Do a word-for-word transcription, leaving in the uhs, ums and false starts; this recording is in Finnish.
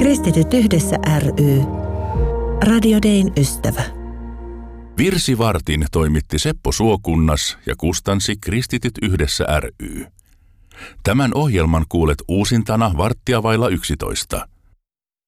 Kristityt yhdessä ry. Radio Dayn ystävä. Virsivartin toimitti Seppo Suokunnas ja kustansi Kristityt yhdessä ry. Tämän ohjelman kuulet uusintana varttia vailla yksitoista.